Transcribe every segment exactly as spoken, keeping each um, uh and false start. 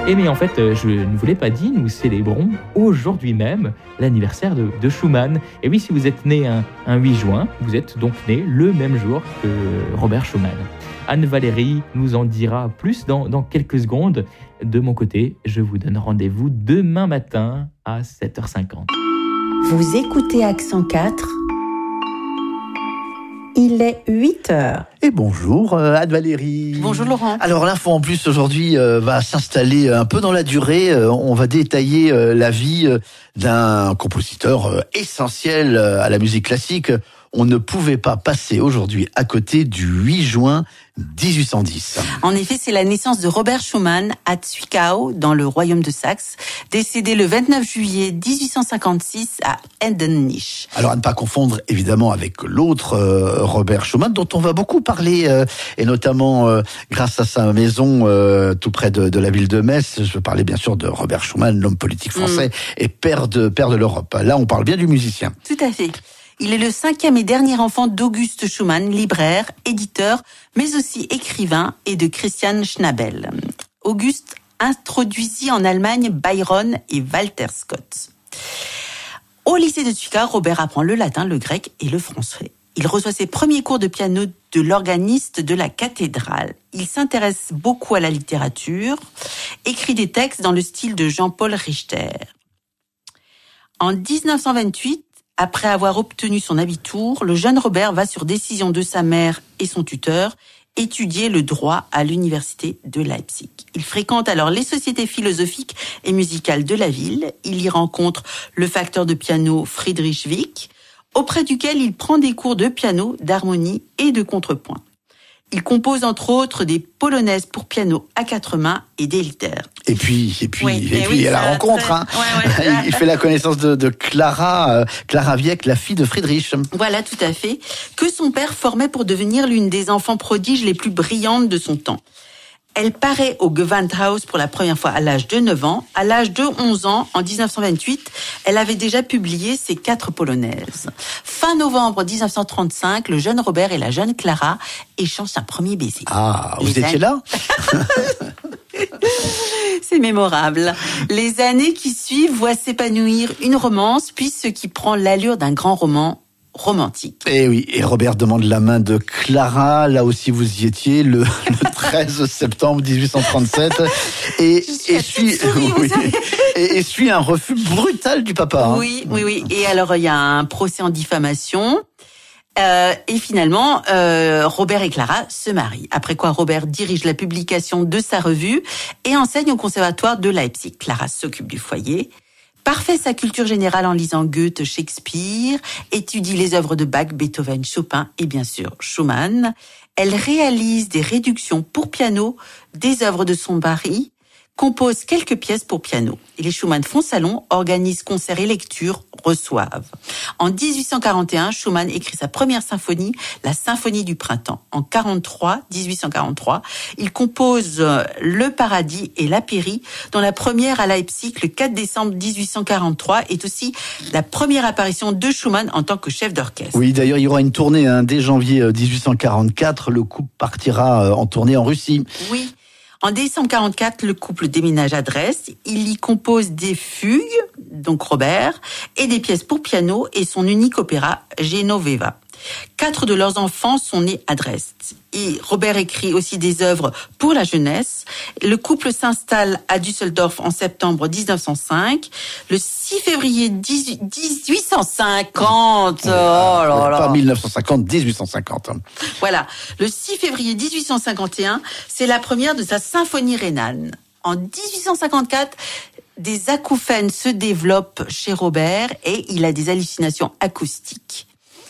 Et mais en fait, je ne vous l'ai pas dit, nous célébrons aujourd'hui même l'anniversaire de, de Schumann. Et oui, si vous êtes né un, un huit juin, vous êtes donc né le même jour que Robert Schumann. Anne-Valérie nous en dira plus dans, dans quelques secondes. De mon côté, je vous donne rendez-vous demain matin à sept heures cinquante. Vous écoutez Accent quatre. Il est huit heures. Et bonjour euh, Anne-Valérie. Bonjour Laurent. Alors l'info en plus aujourd'hui euh, va s'installer un peu dans la durée. Euh, on va détailler euh, la vie euh, d'un compositeur euh, essentiel euh, à la musique classique. On ne pouvait pas passer aujourd'hui à côté du huit juin dix-huit cent dix. En effet, c'est la naissance de Robert Schumann à Zwickau, dans le royaume de Saxe, décédé le vingt-neuf juillet dix-huit cent cinquante-six à Endenich. Alors à ne pas confondre évidemment avec l'autre euh, Robert Schumann, dont on va beaucoup parler, euh, et notamment euh, grâce à sa maison euh, tout près de, de la ville de Metz. Je veux parler bien sûr de Robert Schumann, l'homme politique français mmh. et père de, père de l'Europe. Là, on parle bien du musicien. Tout à fait. Il est le cinquième et dernier enfant d'Auguste Schumann, libraire, éditeur, mais aussi écrivain, et de Christian Schnabel. Auguste introduisit en Allemagne Byron et Walter Scott. Au lycée de Zwickau, Robert apprend le latin, le grec et le français. Il reçoit ses premiers cours de piano de l'organiste de la cathédrale. Il s'intéresse beaucoup à la littérature, écrit des textes dans le style de Jean-Paul Richter. En dix-neuf cent vingt-huit, après avoir obtenu son abitur, le jeune Robert va, sur décision de sa mère et son tuteur, étudier le droit à l'université de Leipzig. Il fréquente alors les sociétés philosophiques et musicales de la ville. Il y rencontre le facteur de piano Friedrich Wieck, auprès duquel il prend des cours de piano, d'harmonie et de contrepoint. Il compose entre autres des polonaises pour piano à quatre mains et des lieder. Et puis, et puis, oui, et puis, oui, à la rencontre, très... hein. ouais, ouais. Il fait la connaissance de, de Clara, euh, Clara Wieck, la fille de Friedrich. Voilà, tout à fait. Que son père formait pour devenir l'une des enfants prodiges les plus brillantes de son temps. Elle paraît au Gewandhaus pour la première fois à l'âge de neuf ans. À l'âge de onze ans, en dix-neuf cent vingt-huit, elle avait déjà publié ses quatre polonaises. Fin novembre dix-neuf cent trente-cinq, le jeune Robert et la jeune Clara échangent un premier baiser. Ah, vous Les étiez années... là? C'est mémorable. Les années qui suivent voient s'épanouir une romance, puis ce qui prend l'allure d'un grand roman romantique. Et oui, et Robert demande la main de Clara, là aussi vous y étiez, le, le treize septembre dix-huit cent trente-sept, et, et, suit, souris, oui, et, et suit un refus brutal du papa. Oui, hein. oui, oui. Et alors, il y a un procès en diffamation. Euh, et finalement, euh, Robert et Clara se marient. Après quoi, Robert dirige la publication de sa revue et enseigne au conservatoire de Leipzig. Clara s'occupe du foyer, parfait sa culture générale en lisant Goethe, Shakespeare, étudie les œuvres de Bach, Beethoven, Chopin et bien sûr Schumann. Elle réalise des réductions pour piano des œuvres de son mari, compose quelques pièces pour piano. Et les Schumann font salon, organisent concerts et lectures, reçoivent. En dix-huit cent quarante et un, Schumann écrit sa première symphonie, la Symphonie du printemps. En quarante-trois, dix-huit cent quarante-trois, il compose Le Paradis et La Péri, dont la première à Leipzig le quatre décembre dix-huit cent quarante-trois est aussi la première apparition de Schumann en tant que chef d'orchestre. Oui, d'ailleurs, il y aura une tournée hein, dès janvier dix-huit cent quarante-quatre. Le couple partira en tournée en Russie. Oui. En décembre quarante-quatre, le couple déménage à Dresde. Il y compose des fugues, donc Robert, et des pièces pour piano et son unique opéra, Genoveva. Quatre de leurs enfants sont nés à Dresde. Et Robert écrit aussi des œuvres pour la jeunesse. Le couple s'installe à Düsseldorf en septembre dix-neuf cent cinq. Le six février dix-huit cent cinquante. Oh là là. Pas mille neuf cent cinquante, dix-huit cent cinquante. Voilà. Le six février dix-huit cent cinquante et un, c'est la première de sa symphonie rhénane. En dix-huit cent cinquante-quatre, des acouphènes se développent chez Robert et il a des hallucinations acoustiques.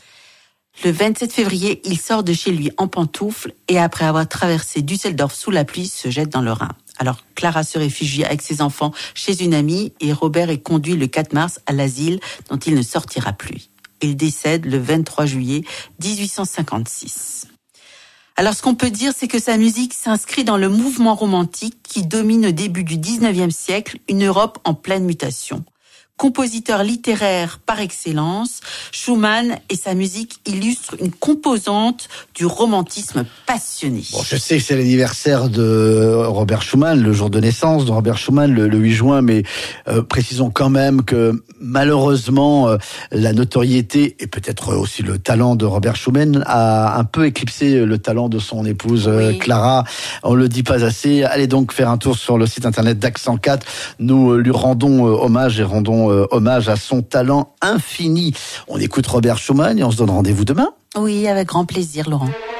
Le vingt-sept février, il sort de chez lui en pantoufles et après avoir traversé Düsseldorf sous la pluie, se jette dans le Rhin. Alors Clara se réfugie avec ses enfants chez une amie et Robert est conduit le quatre mars à l'asile dont il ne sortira plus. Il décède le vingt-trois juillet dix-huit cent cinquante-six. Alors ce qu'on peut dire, c'est que sa musique s'inscrit dans le mouvement romantique qui domine au début du dix-neuvième siècle une Europe en pleine mutation. Compositeur littéraire par excellence, Schumann et sa musique illustrent une composante du romantisme passionné. Bon, je sais que c'est l'anniversaire de Robert Schumann, le jour de naissance de Robert Schumann, le, le huit juin, mais euh, précisons quand même que malheureusement, euh, la notoriété et peut-être aussi le talent de Robert Schumann a un peu éclipsé le talent de son épouse euh, oui. Clara. On le dit pas assez. Allez donc faire un tour sur le site internet d'Accent quatre. Nous euh, lui rendons euh, hommage et rendons euh, hommage à son talent infini. On écoute Robert Schumann et on se donne rendez-vous demain. Oui, avec grand plaisir, Laurent.